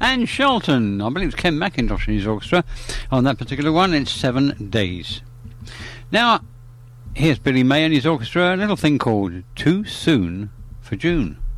and Shelton. I believe it's Ken McIntosh and his orchestra on that particular one. It's 7 Days. Now, here's Billy May and his orchestra, a little thing called Too Soon for June.